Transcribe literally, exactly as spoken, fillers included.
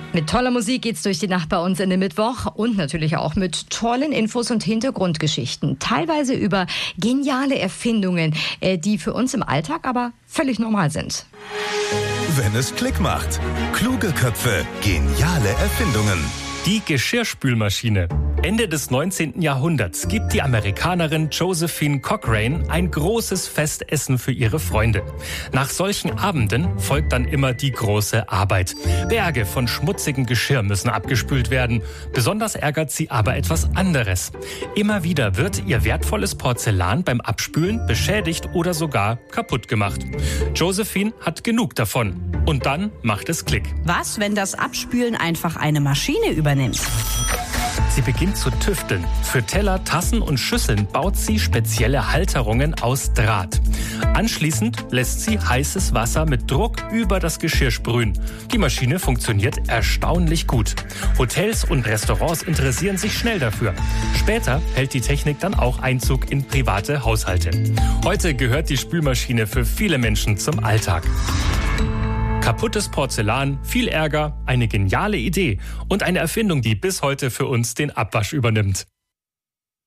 Mit toller Musik geht's durch die Nacht bei uns in den Mittwoch und natürlich auch mit tollen Infos und Hintergrundgeschichten. Teilweise über geniale Erfindungen, die für uns im Alltag aber völlig normal sind. Wenn es Klick macht. Kluge Köpfe, geniale Erfindungen. Die Geschirrspülmaschine. Ende des neunzehnten Jahrhunderts gibt die Amerikanerin Josephine Cochrane ein großes Festessen für ihre Freunde. Nach solchen Abenden folgt dann immer die große Arbeit. Berge von schmutzigem Geschirr müssen abgespült werden. Besonders ärgert sie aber etwas anderes. Immer wieder wird ihr wertvolles Porzellan beim Abspülen beschädigt oder sogar kaputt gemacht. Josephine hat genug davon. Und dann macht es Klick. Was, wenn das Abspülen einfach eine Maschine übernimmt? Sie beginnt zu tüfteln. Für Teller, Tassen und Schüsseln baut sie spezielle Halterungen aus Draht. Anschließend lässt sie heißes Wasser mit Druck über das Geschirr sprühen. Die Maschine funktioniert erstaunlich gut. Hotels und Restaurants interessieren sich schnell dafür. Später hält die Technik dann auch Einzug in private Haushalte. Heute gehört die Spülmaschine für viele Menschen zum Alltag. Kaputtes Porzellan, viel Ärger, eine geniale Idee und eine Erfindung, die bis heute für uns den Abwasch übernimmt.